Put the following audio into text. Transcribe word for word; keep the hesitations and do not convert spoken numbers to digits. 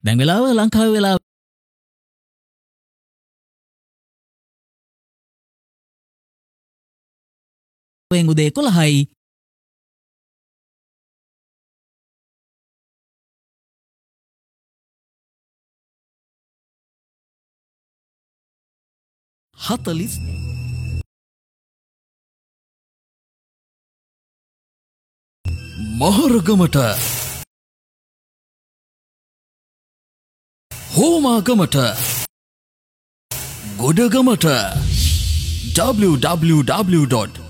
දැන් වෙලාව ලංකාවේ වෙලාව වෙන් උදේ එකොළහයි. හතලිස් මහරගමට හෝමාගමට ගොඩගමට w w w dot